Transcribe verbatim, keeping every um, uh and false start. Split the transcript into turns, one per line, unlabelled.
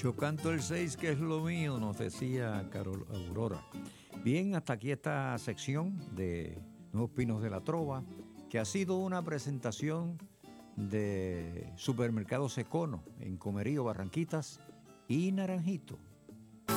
Yo canto el seis, que es lo mío, nos decía Carol Aurora. Bien, hasta aquí esta sección de Nuevos Pinos de la Trova, que ha sido una presentación de Supermercados Econo en Comerío, Barranquitas y Naranjito.